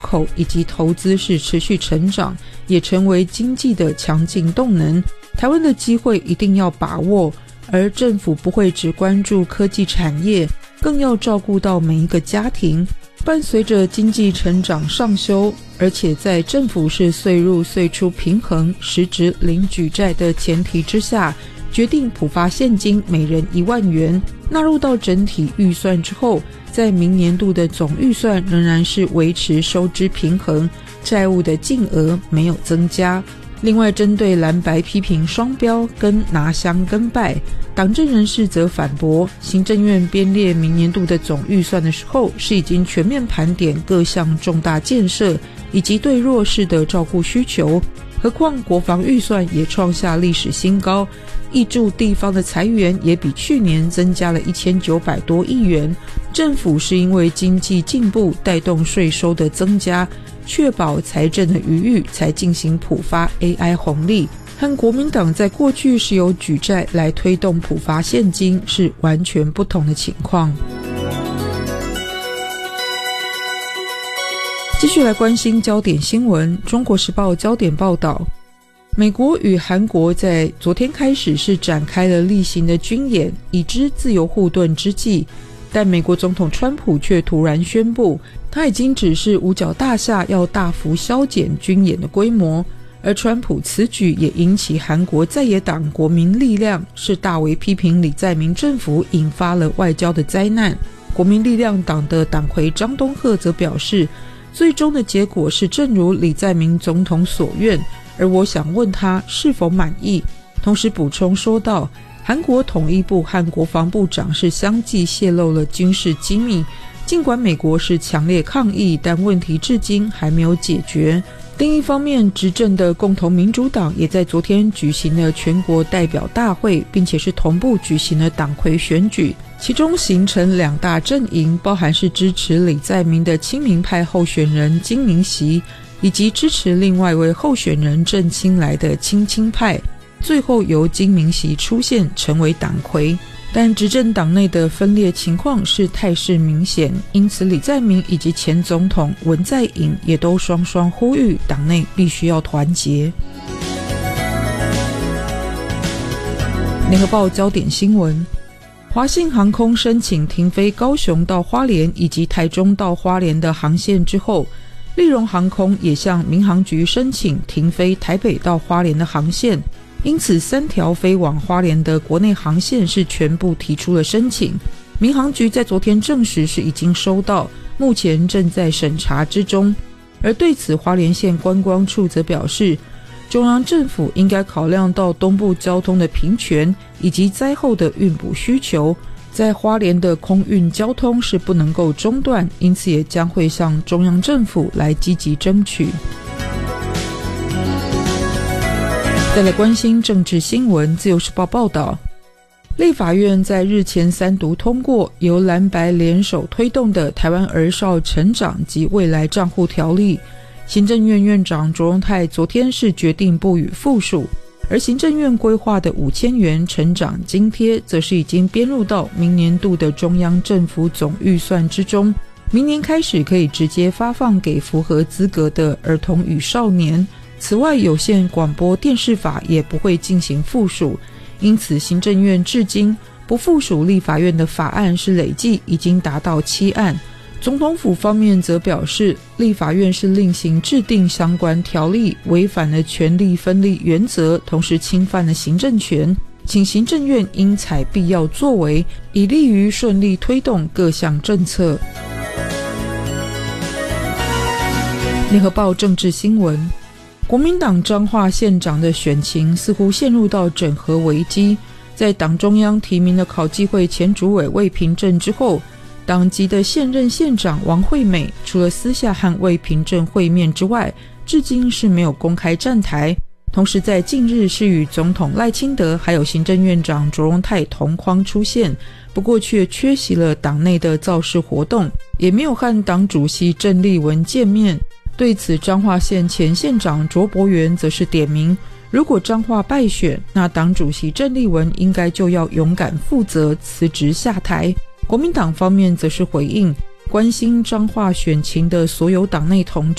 口以及投资是持续成长，也成为经济的强劲动能。台湾的机会一定要把握，而政府不会只关注科技产业，更要照顾到每一个家庭。伴随着经济成长上修，而且在政府是岁入岁出平衡，实质零举债的前提之下，决定普发现金每人1万元，纳入到整体预算之后，在明年度的总预算仍然是维持收支平衡，债务的净额没有增加。另外，针对蓝白批评双标跟拿香跟拜，党政人士则反驳，行政院编列明年度的总预算的时候，是已经全面盘点各项重大建设以及对弱势的照顾需求，何况国防预算也创下历史新高，挹注地方的财源也比去年增加了1900多亿元。政府是因为经济进步带动税收的增加，确保财政的余裕，才进行普发 AI 红利，和国民党在过去是由举债来推动普发现金是完全不同的情况。继续来关心焦点新闻，中国时报焦点报道，美国与韩国在昨天开始是展开了例行的军演，以知自由护盾之际，但美国总统川普却突然宣布，他已经指示五角大厦要大幅削减军演的规模，而川普此举也引起韩国在野党国民力量是大为批评李在明政府引发了外交的灾难。国民力量党的党魁张东赫则表示，最终的结果是正如李在明总统所愿，而我想问他是否满意。同时补充说道，韩国统一部和国防部长是相继泄露了军事机密，尽管美国是强烈抗议，但问题至今还没有解决。另一方面，执政的共同民主党也在昨天举行了全国代表大会，并且是同步举行了党魁选举，其中形成两大阵营，包含是支持李在明的亲民派候选人金明熙，以及支持另外一位候选人郑清来的亲亲派，最后由金明熙出现成为党魁。但执政党内的分裂情况是态势明显，因此李在明以及前总统文在寅也都双双呼吁党内必须要团结。联合报焦点新闻，华信航空申请停飞高雄到花莲以及台中到花莲的航线之后，立荣航空也向民航局申请停飞台北到花莲的航线，因此3条飞往花莲的国内航线是全部提出了申请。民航局在昨天证实是已经收到，目前正在审查之中。而对此，花莲县观光处则表示，中央政府应该考量到东部交通的平权以及灾后的运补需求，在花莲的空运交通是不能够中断，因此也将会向中央政府来积极争取。再来关心政治新闻，自由时报报道，立法院在日前3读通过由蓝白联手推动的台湾儿少成长及未来账户条例，行政院院长卓荣泰昨天是决定不予复述，而行政院规划的5000元成长津贴则是已经编入到明年度的中央政府总预算之中，明年开始可以直接发放给符合资格的儿童与少年。此外，有线广播电视法也不会进行复述，因此行政院至今不附属立法院的法案是累计已经达到7案。总统府方面则表示，立法院是另行制定相关条例，违反了权力分立原则，同时侵犯了行政权，请行政院应采必要作为，以利于顺利推动各项政策。联合报政治新闻，国民党彰化县长的选情似乎陷入到整合危机，在党中央提名了考纪会前主委魏平正之后，党籍的现任县长王惠美除了私下和魏平正会面之外，至今是没有公开站台。同时在近日是与总统赖清德还有行政院长卓荣泰同框出现，不过却缺席了党内的造势活动，也没有和党主席郑丽文见面。对此，彰化县前县长卓博源则是点名，如果彰化败选，那党主席郑丽文应该就要勇敢负责，辞职下台。国民党方面则是回应， 关心彰化选情的所有党内同